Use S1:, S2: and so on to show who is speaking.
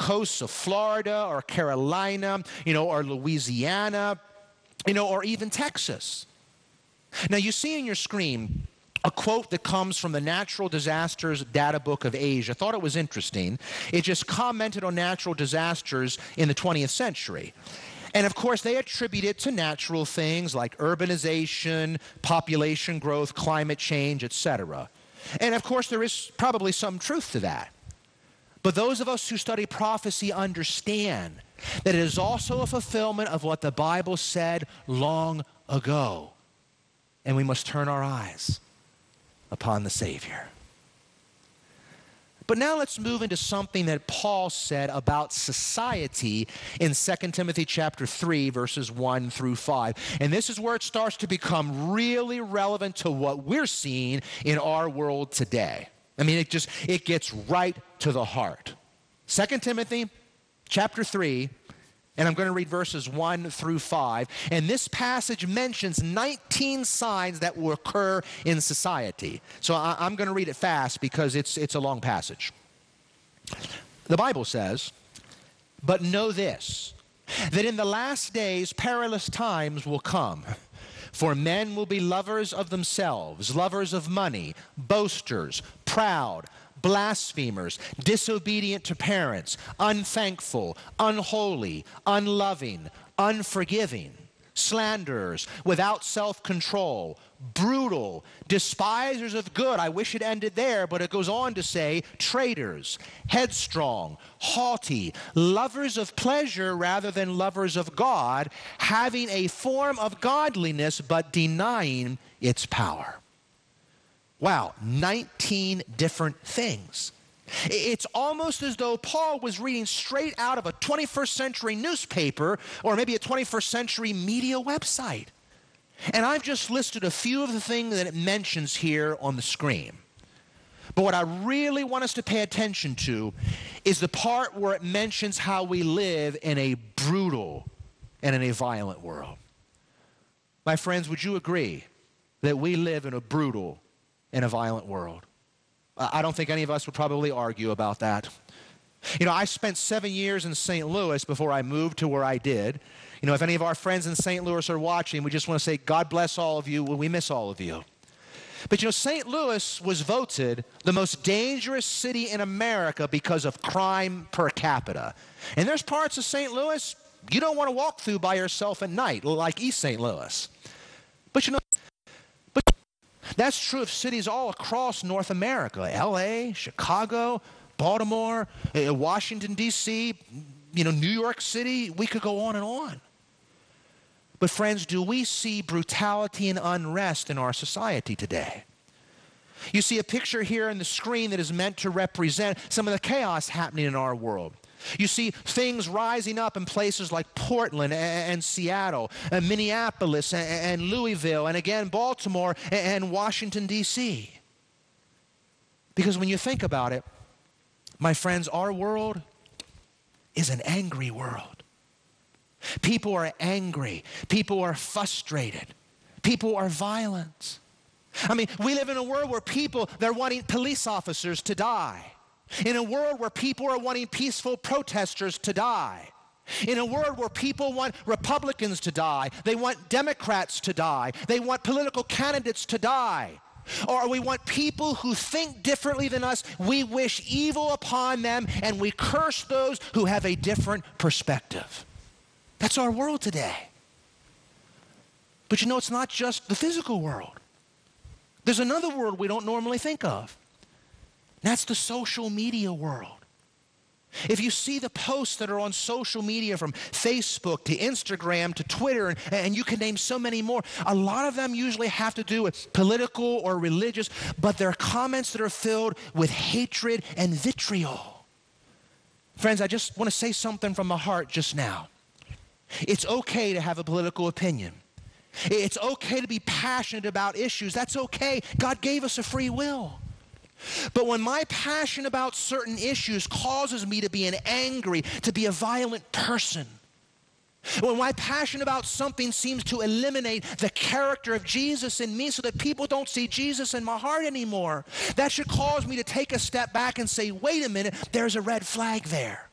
S1: coasts of Florida or Carolina, or Louisiana, or even Texas. Now, you see on your screen a quote that comes from the Natural Disasters Data Book of Asia. I thought it was interesting. It just commented on natural disasters in the 20th century. And of course, they attribute it to natural things like urbanization, population growth, climate change, etc. And of course, there is probably some truth to that. But those of us who study prophecy understand that it is also a fulfillment of what the Bible said long ago. And we must turn our eyes upon the Savior. But now let's move into something that Paul said about society in 2 Timothy chapter 3, verses 1 through 5. And this is where it starts to become really relevant to what we're seeing in our world today. I mean, it gets right to the heart. 2 Timothy chapter 3, and I'm going to read verses 1 through 5. And this passage mentions 19 signs that will occur in society. So I'm going to read it fast because it's a long passage. The Bible says, "But know this, that in the last days perilous times will come. For men will be lovers of themselves, lovers of money, boasters, proud, blasphemers, disobedient to parents, unthankful, unholy, unloving, unforgiving, slanderers, without self-control, brutal, despisers of good." I wish it ended there, but it goes on to say, "traitors, headstrong, haughty, lovers of pleasure rather than lovers of God, having a form of godliness but denying its power." Wow, 19 different things. It's almost as though Paul was reading straight out of a 21st century newspaper or maybe a 21st century media website. And I've just listed a few of the things that it mentions here on the screen. But what I really want us to pay attention to is the part where it mentions how we live in a brutal and in a violent world. My friends, would you agree that we live in a brutal and a violent world? I don't think any of us would probably argue about that. I spent 7 years in St. Louis before I moved to where I did. If any of our friends in St. Louis are watching, we just want to say, God bless all of you. We miss all of you. But St. Louis was voted the most dangerous city in America because of crime per capita. And there's parts of St. Louis you don't want to walk through by yourself at night, like East St. Louis. But that's true of cities all across North America: LA, Chicago, Baltimore, Washington, D.C., New York City. We could go on and on. But friends, do we see brutality and unrest in our society today? You see a picture here on the screen that is meant to represent some of the chaos happening in our world. You see things rising up in places like Portland and Seattle, and Minneapolis and Louisville, and again Baltimore and Washington, D.C. Because when you think about it, my friends, our world is an angry world. People are angry. People are frustrated. People are violent. I mean, we live in a world where they're wanting police officers to die. In a world where people are wanting peaceful protesters to die. In a world where people want Republicans to die. They want Democrats to die. They want political candidates to die. Or we want people who think differently than us. We wish evil upon them, and we curse those who have a different perspective. That's our world today. But it's not just the physical world. There's another world we don't normally think of. That's the social media world. If you see the posts that are on social media, from Facebook to Instagram to Twitter, and you can name so many more, a lot of them usually have to do with political or religious, but they're comments that are filled with hatred and vitriol. Friends, I just want to say something from my heart just now. It's okay to have a political opinion. It's okay to be passionate about issues. That's okay. God gave us a free will. But when my passion about certain issues causes me to be to be a violent person, when my passion about something seems to eliminate the character of Jesus in me so that people don't see Jesus in my heart anymore, that should cause me to take a step back and say, wait a minute, there's a red flag there.